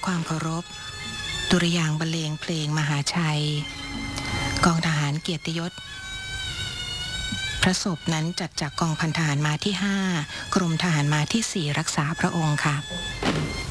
ความเคารพดุริยางค์บรรเลงเพลงมหาชัยกองทหารเกียรติยศพระศพนั้นจัดจากกองพันทหารม้าที่5กรมทหารม้าที่4รักษาพระองค์ค่ะ